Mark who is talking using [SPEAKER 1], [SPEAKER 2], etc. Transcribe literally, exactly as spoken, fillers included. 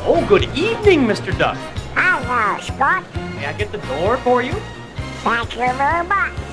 [SPEAKER 1] Oh, good evening, Mister Duck.
[SPEAKER 2] Hello, Scott.
[SPEAKER 1] May I get the door for you?
[SPEAKER 2] Thank you very much.